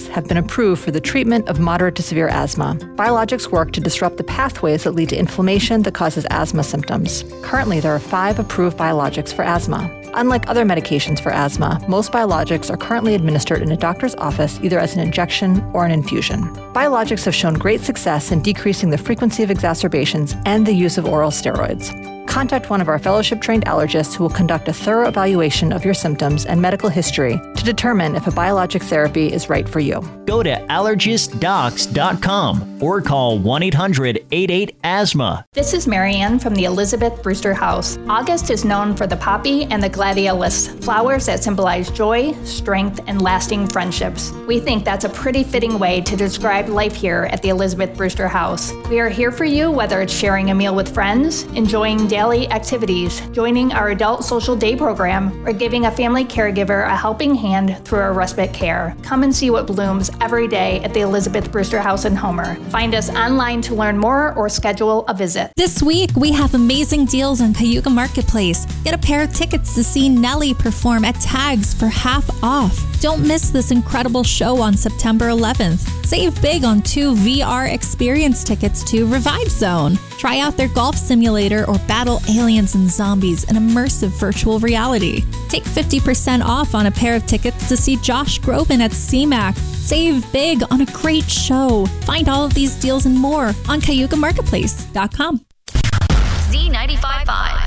have been approved for the treatment of moderate to severe asthma. Biologics work to disrupt the pathways that lead to inflammation that causes asthma symptoms. Currently, there are 5 approved biologics for asthma. Unlike other medications for asthma, most biologics are currently administered in a doctor's office either as an injection or an infusion. Biologics have shown great success in decreasing the frequency of exacerbations and the use of oral steroids. Contact one of our fellowship-trained allergists who will conduct a thorough evaluation of your symptoms and medical history to determine if a biologic therapy is right for you. Go to allergistdocs.com or call 1-800-88-ASTHMA. This is Marianne from the Elizabeth Brewster House. August is known for the poppy and the gladiolus, flowers that symbolize joy, strength, and lasting friendships. We think that's a pretty fitting way to describe life here at the Elizabeth Brewster House. We are here for you whether it's sharing a meal with friends, enjoying daily activities, joining our adult social day program, or giving a family caregiver a helping hand through our respite care. Come and see what blooms every day at the Elizabeth Brewster House in Homer. Find us online to learn more or schedule a visit. This week, we have amazing deals on Cayuga Marketplace. Get a pair of tickets to see Nelly perform at Tags for half off. Don't miss this incredible show on September 11th. Save big on 2 VR experience tickets to Revive Zone. Try out their golf simulator or battle aliens and zombies in immersive virtual reality. Take 50% off on a pair of tickets to see Josh Groban at CMAC. Save big on a great show. Find all of these deals and more on CayugaMarketplace.com. Z95.5.